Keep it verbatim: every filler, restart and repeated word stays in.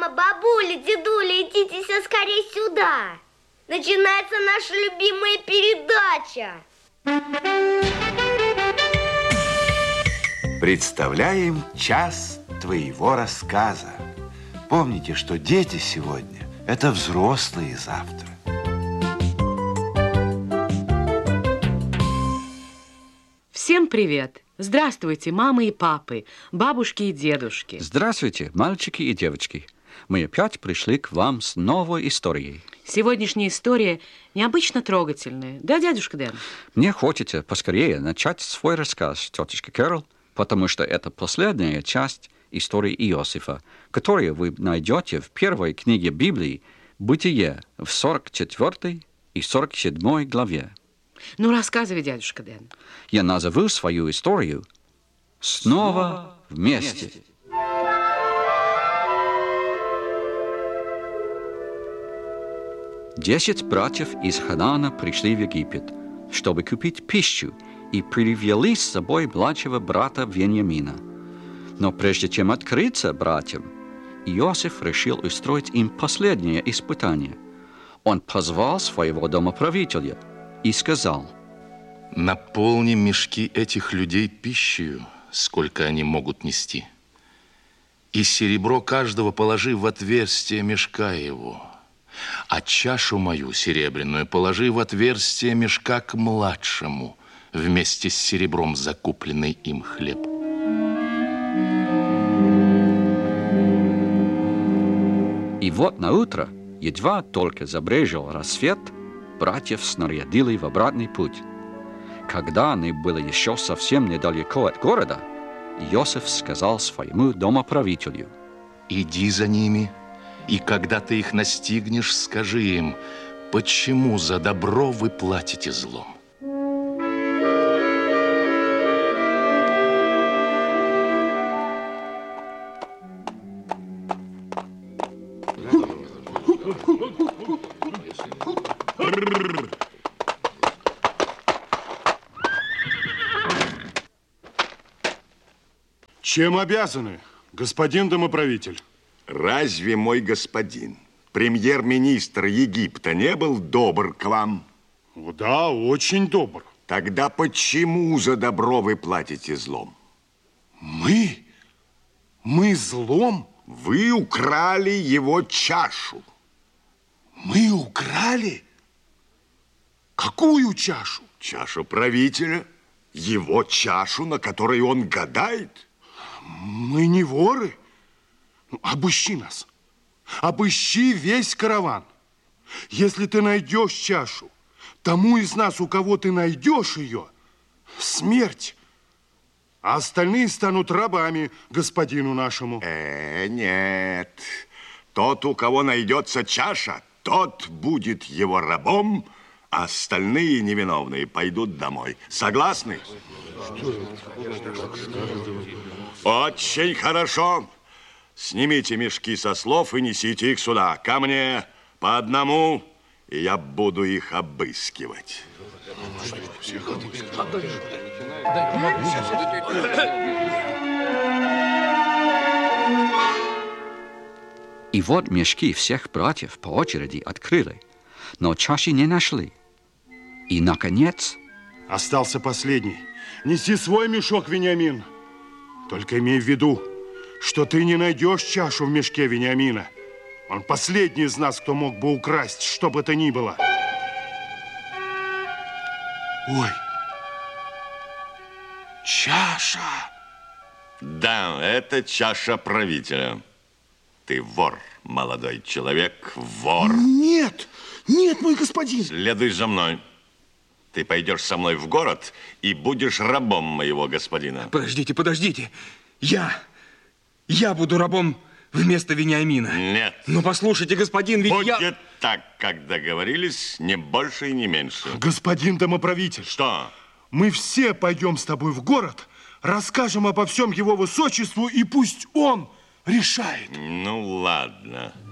Мама, бабуля, дедуля, идите все скорее сюда. Начинается наша любимая передача. Представляем час твоего рассказа. Помните, что дети сегодня – это взрослые завтра. Всем привет! Здравствуйте, мамы и папы, бабушки и дедушки. Здравствуйте, мальчики и девочки. Мы опять пришли к вам с новой историей. Сегодняшняя история необычно трогательная. Да, дядюшка Дэн? Мне хочется поскорее начать свой рассказ, тетушка Кэрол, потому что это последняя часть истории Иосифа, которую вы найдете в первой книге Библии «Бытие» в сорок четвёртой и сорок седьмой главе. Ну, рассказывай, дядюшка Дэн. Я назову свою историю «Снова вместе». Десять братьев из Ханаана пришли в Египет, чтобы купить пищу, и привели с собой младшего брата Вениамина. Но прежде чем открыться братьям, Иосиф решил устроить им последнее испытание. Он позвал своего домоправителя и сказал: «Наполни мешки этих людей пищей, сколько они могут нести, и серебро каждого положи в отверстие мешка его, а чашу мою серебряную положи в отверстие мешка к младшему, вместе с серебром закупленный им хлеб». И вот на утро, едва только забрежил рассвет, братьев снарядили в обратный путь. Когда они были еще совсем недалеко от города, Иосиф сказал своему домоправителю: «Иди за ними, и когда ты их настигнешь, скажи им, почему за добро вы платите злом». Чем обязаны, господин домоправитель? Разве мой господин, премьер-министр Египта, не был добр к вам? Да, очень добр. Тогда почему за добро вы платите злом? Мы? Мы злом? Вы украли его чашу. Мы украли? Какую чашу? Чашу правителя. Его чашу, на которой он гадает. Мы не воры. Ну, обыщи нас. Обыщи весь караван. Если ты найдешь чашу, тому из нас, у кого ты найдешь ее, смерть. А остальные станут рабами господину нашему. Э, нет. Тот, у кого найдется чаша, тот будет его рабом, а остальные невиновные пойдут домой. Согласны? Очень хорошо. Снимите мешки со слов и несите их сюда, ко мне, по одному, и я буду их обыскивать. И вот мешки всех братьев по очереди открыли, но чаши не нашли. И, наконец... Остался последний. Неси свой мешок, Вениамин. Только имей в виду, что ты не найдешь чашу в мешке Вениамина. Он последний из нас, кто мог бы украсть, что бы то ни было. Ой, чаша. Да, это чаша правителя. Ты вор, молодой человек, вор. Нет, нет, мой господин. Следуй за мной. Ты пойдешь со мной в город и будешь рабом моего господина. Подождите, подождите. Я, я буду рабом вместо Вениамина. Нет. Но послушайте, господин, ведь Будет я... так, как договорились, не больше и не меньше. Господин домоправитель. Что? Мы все пойдем с тобой в город, расскажем обо всем его высочеству, и пусть он решает. Ну, ладно.